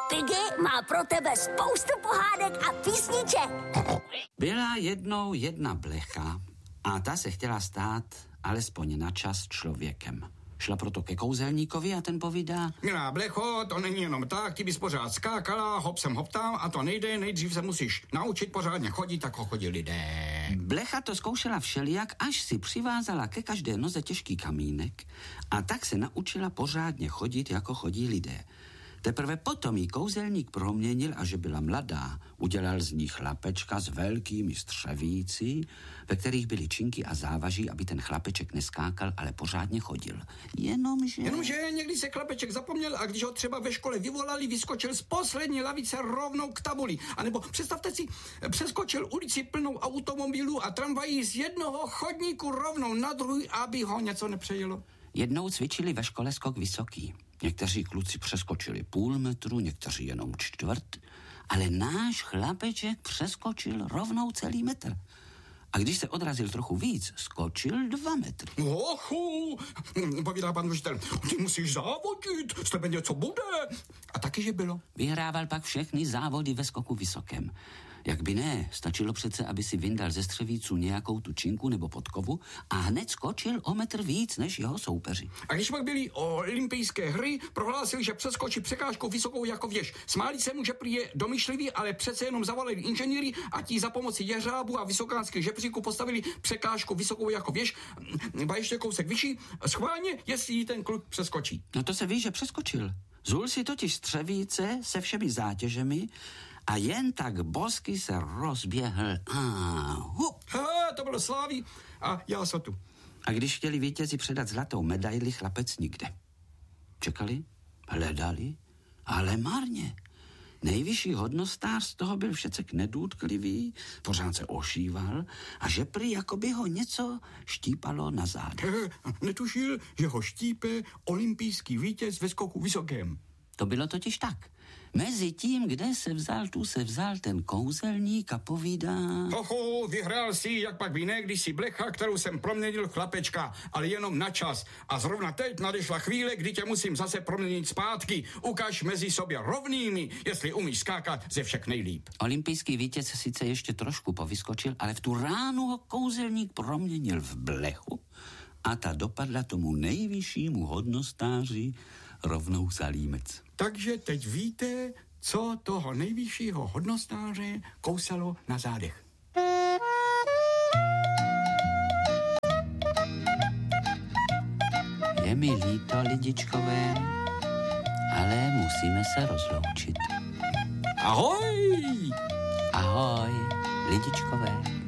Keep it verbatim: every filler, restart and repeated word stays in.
Piggy má pro tebe spoustu pohádek a písniček. Byla jednou jedna blecha a ta se chtěla stát alespoň na čas člověkem. Šla proto ke kouzelníkovi a ten povídá: Milá blecho, to není jenom tak, ty bys pořád skákala, hop sem hop tam a to nejde, nejdřív se musíš naučit pořádně chodit, tak ho chodí lidé. Blecha to zkoušela všelijak, až si přivázala ke každé noze těžký kamínek a tak se naučila pořádně chodit, jako chodí lidé. Teprve potom jí kouzelník proměnil a že byla mladá, udělal z ní chlapečka s velkými střevíci, ve kterých byly činky a závaží, aby ten chlapeček neskákal, ale pořádně chodil. Jenomže... Jenomže někdy se chlapeček zapomněl a když ho třeba ve škole vyvolali, vyskočil z poslední lavice rovnou k tabuli. A nebo představte si, přeskočil ulici plnou automobilů a tramvají z jednoho chodníku rovnou na druhý, aby ho něco nepřejelo. Jednou cvičili ve škole skok vysoký. Někteří kluci přeskočili půl metru, někteří jenom čtvrt, ale náš chlapeček přeskočil rovnou celý metr. A když se odrazil trochu víc, skočil dva metry. Ochu, povídá pan učitel, ty musíš závodit, z tebe něco bude. A taky, že bylo. Vyhrával pak všechny závody ve skoku vysokém. Jak by ne, stačilo přece, aby si vyndal ze střevíců nějakou tu činku nebo podkovu a hned skočil o metr víc než jeho soupeři. A když pak byly olympijské hry, prohlásil, že přeskočí překážku vysokou jako věž. Smáli se mu, že prý je domyšlivý, ale přece jenom zavolali inženýry a ti za pomoci jeřábu a vysokánských žebříků postavili překážku vysokou jako věž, a ještě kousek vyšší, schválně, jestli jí ten kluk přeskočí. No to se ví, že přeskočil. Zul si totiž střevíce se všemi zátěžemi a jen tak bosky se rozběhl. A hup. Ha, to bylo slávy a já jsem tu. A když chtěli vítězi předat zlatou medaili, chlapec nikde. Čekali, hledali, ale marně. Nejvyšší hodnostář z toho byl všecek nedůtklivý, pořád se ošíval a že prý jako by ho něco štípalo na zádech. Netušil, že ho štípe olympijský vítěz ve skoku vysokém. To bylo totiž tak. Mezi tím, kde se vzal, tu se vzal ten kouzelník a povídá: Hoho, vyhrál si, jak pak by ne, když si blecha, kterou jsem proměnil chlapečka, ale jenom na čas. A zrovna teď nadešla chvíle, kdy tě musím zase proměnit zpátky. Ukaž mezi sobě rovnými, jestli umíš skákat ze všech nejlíp. Olympijský vítěz sice ještě trošku povyskočil, ale v tu ránu ho kouzelník proměnil v blechu a ta dopadla tomu nejvyššímu hodnostáři rovnou za límec. Takže teď víte, co toho nejvyššího hodnostáře kousalo na zádech. Je mi líto, lidičkové, ale musíme se rozloučit. Ahoj! Ahoj, lidičkové.